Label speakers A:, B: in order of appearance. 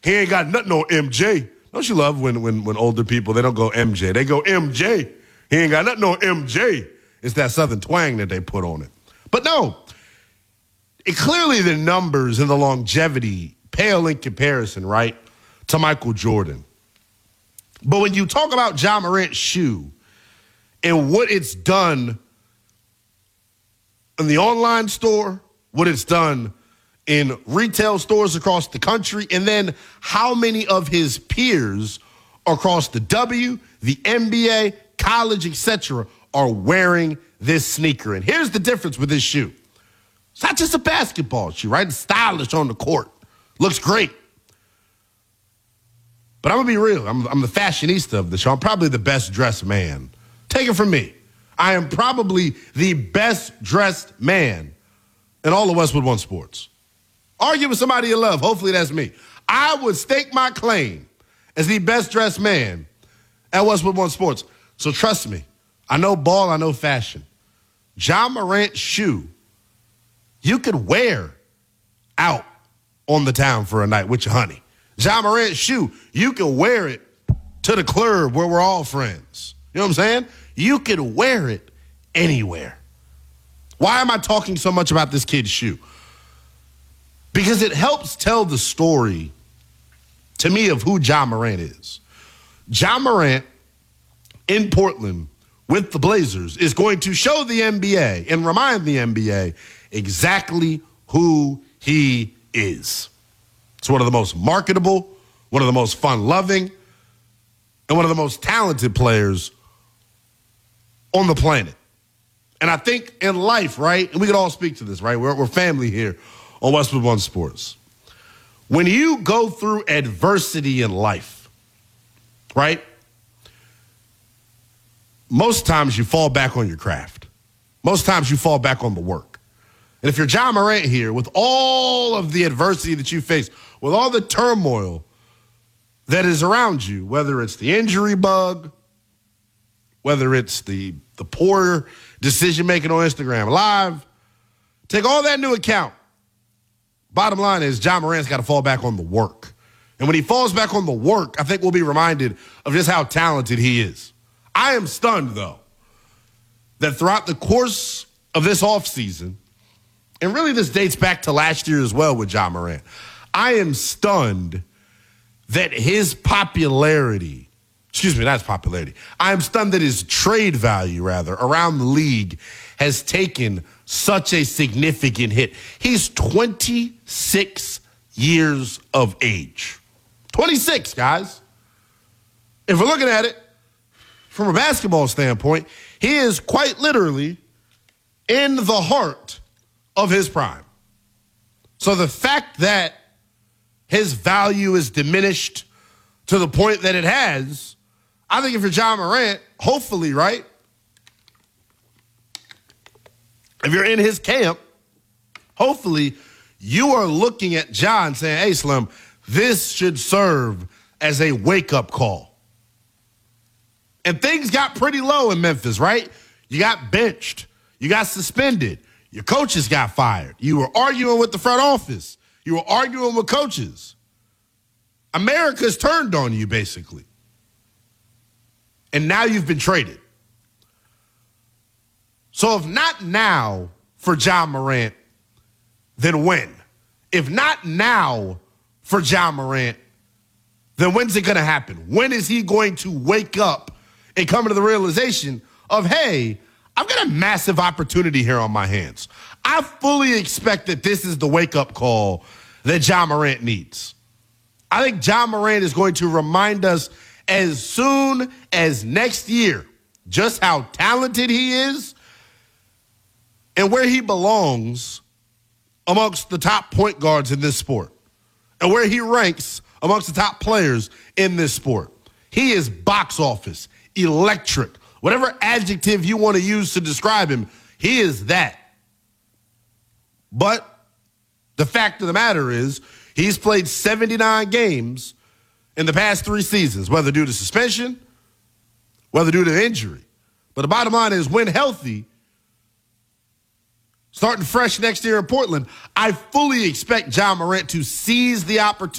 A: He ain't got nothing on MJ. Don't you love when older people, they don't go MJ. They go MJ. He ain't got nothing on MJ. It's that Southern twang that they put on it. But no, clearly the numbers and the longevity pale in comparison, right, to Michael Jordan. But when you talk about Ja Morant's shoe and what it's done in the online store, what it's done in retail stores across the country, and then how many of his peers across the the NBA, college, etc., are wearing this sneaker. And here's the difference with this shoe. It's not just a basketball shoe, right? It's stylish on the court. Looks great. But I'm going to be real. I'm the fashionista of the show. I'm probably the best dressed man. Take it from me. I am probably the best dressed man in all of Westwood One Sports. Argue with somebody you love. Hopefully that's me. I would stake my claim as the best dressed man at Westwood One Sports. So trust me. I know ball. I know fashion. Ja Morant's shoe, you could wear out on the town for a night with your honey. Ja Morant's shoe, you can wear it to the club where we're all friends. You know what I'm saying? You could wear it anywhere. Why am I talking so much about this kid's shoe? Because it helps tell the story, to me, of who Ja Morant is. Ja Morant in Portland with the Blazers is going to show the NBA and remind the NBA exactly who he is. It's one of the most marketable, one of the most fun-loving, and one of the most talented players on the planet. And I think in life, right, and we can all speak to this, right? We're family here on Westwood One Sports. When you go through adversity in life, right, most times you fall back on your craft. Most times you fall back on the work. And if you're Ja Morant here, with all of the adversity that you face, with all the turmoil that is around you, whether it's the injury bug, whether it's the poor decision-making on Instagram Live, take all that into account. Bottom line is Ja Morant's got to fall back on the work. And when he falls back on the work, I think we'll be reminded of just how talented he is. I am stunned, though, that throughout the course of this offseason, and really this dates back to last year as well with Ja Morant, I am stunned that his popularity, I am stunned that his trade value, rather, around the league has taken such a significant hit. He's 26 years of age. 26, guys. If we're looking at it from a basketball standpoint, he is quite literally in the heart of his prime. So the fact that his value is diminished to the point that it has, I think if you're Ja Morant, hopefully, right, if you're in his camp, hopefully you are looking at Ja and saying, hey, Slim, this should serve as a wake-up call. And things got pretty low in Memphis, right? You got benched. You got suspended. Your coaches got fired. You were arguing with the front office. You were arguing with coaches. America's turned on you, basically. And now you've been traded. So if not now for Ja Morant, then when? If not now for Ja Morant, then when's it going to happen? When is he going to wake up and come to the realization of, hey, I've got a massive opportunity here on my hands. I fully expect that this is the wake-up call that Ja Morant needs. I think Ja Morant is going to remind us as soon as next year just how talented he is and where he belongs amongst the top point guards in this sport and where he ranks amongst the top players in this sport. He is box office, electric, whatever adjective you want to use to describe him, he is that. But the fact of the matter is he's played 79 games in the past 3 seasons, whether due to suspension, whether due to injury. But the bottom line is when healthy, starting fresh next year in Portland, I fully expect Ja Morant to seize the opportunity